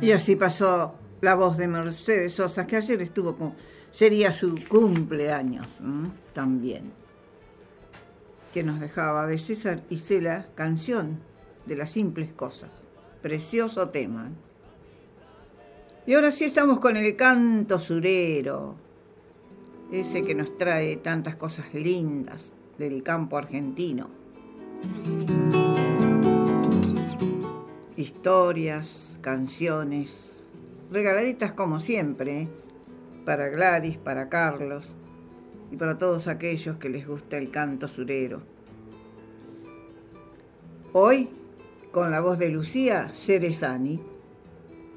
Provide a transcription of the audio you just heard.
Y así pasó la voz de Mercedes Sosa, que ayer sería su cumpleaños también, que nos dejaba de César Isela, Canción de las Simples Cosas. Precioso tema. Y ahora sí estamos con el canto surero, ese que nos trae tantas cosas lindas del campo argentino. Historias, canciones, regaladitas como siempre, para Gladys, para Carlos y para todos aquellos que les gusta el canto surero. Hoy, con la voz de Lucía Cerezani.